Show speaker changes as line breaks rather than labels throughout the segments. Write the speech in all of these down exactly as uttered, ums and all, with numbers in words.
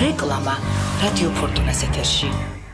რეკლამა რადიო ფორტუნას ეთერში.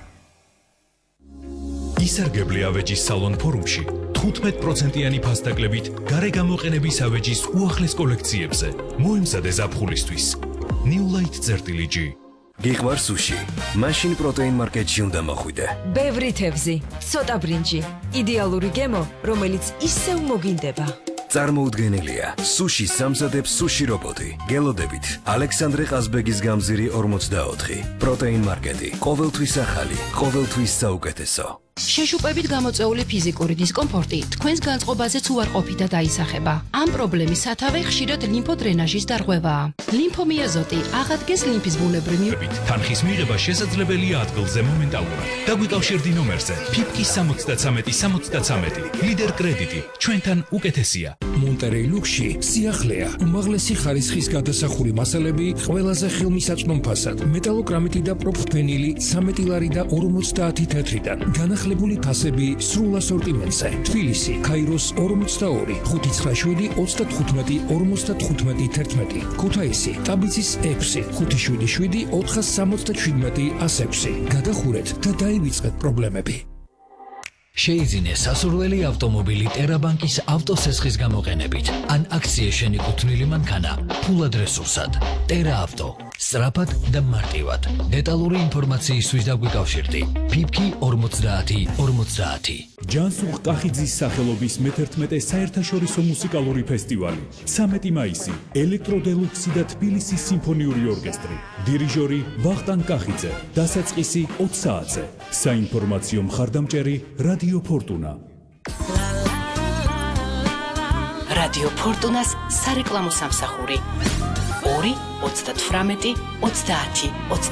ისარგებლე ავეჯის სალონ ფორუმში თხუთმეტ პროცენტიანი ფასდაკლებით გარე გამოყენების ავეჯის უახლეს კოლექციებზე. მოემზადე ზაფხულისთვის. New Light წერტილიჯი.
გიყვარ სუში. მაშინ პროტეინ მარკეტში უნდა მოხვიდე.
ბევრი თევზი, ცოტა ბრინჯი. იდეალური გემო, რომელიც ისევ მოგინდება.
წარმოუდგენელია. სუში სამზადებს სუში რობოტი. გელოდებით ალექსანდრე ყაზბეგის გამზირი ორმოცდაოთხი. პროტეინ მარკეტი. ყოველთვის ახალი, ყოველთვის საუკეთესო.
შეშუპებით გამოწვეული ფიზიკური დისკომფორტი თქვენს განწყობაზეც უარყოფით და დაისახება. ამ პრობლემის სათავე ხშირად ლიმფოდრენაჟის დარღვევაა. ლიმფომიაზოტი აღადგენს ლიმფის ბუნებრივი
თანხის მიღება შესაძლებელია ადგილზე მომენტალურად. დაგვიკავშირდი ნომერზე ფიფკი სამოცდათრამეტი სამოცდათრამეტი. ლიდერ კრედიტი ჩვენთან უკეთესია.
მონტერეი ლუქსში სიახლეა. უმაღლესი ხარისხის გადასახური მასალები ყველაზე ხელმისაწვდომ ფასად. მეტალოკრამიტი და პროფენილი სამეტი ლარი და ორმოცდაათი თეთრიდან. განახლებული ფასები სრულ ასორტიმენტზე. თბილისი, ქაიროს ორმოცდაორი, ხუთი ცხრა შვიდი ოცდათხუთმეტი ორმოცდათხუთმეტი თერთმეტი. ქუთაისი, ტაბიცის ექვსი, ხუთი შვიდი შვიდი ოთხას სამოცდაშვიდმეტი ას ექვსი. გადახურეთ და დაივიწყეთ პრობლემები.
შეიძინე სასურველი ავტომობილი ტერაბანკის ავტოსესხის გამოყენებით ან აქციაში შენიკუთვნილი მანქანა ფულად რესურსად. ტერა ავტო. სწრაფად და მარტივად. დეტალური ინფორმაციისთვის დაგვიკავშირდი. ფიფკი ორმოცდაათი ორმოცდაათი.
ჯანსუღ კახიძის სახელობის მეთერთმეტე საერთაშორისო მუსიკალური ფესტივალი. ცამეტი მაისი. ელექტროდელუქსი და თბილისის სიმფონიური ორკესტრი. დირიჟორი ვახტანგ კახიძე. დასაწყისი ოც საათზე. საინფორმაციო მხარდამჭერი რადიო ფორტუნა.
რადიო ფორტუნას სარეკლამო სამსახური. ორი ოცდათვრამეტი ოცდაათი